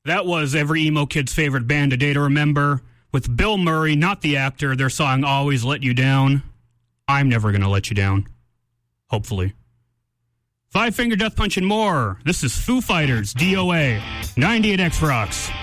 That was every emo kid's favorite band, A Day to Remember, with Bill Murray, not the actor, their song Always Let You Down. I'm never going to let you down. Hopefully. Five Finger Death Punch and more. This is Foo Fighters, DOA, 98X Rocks.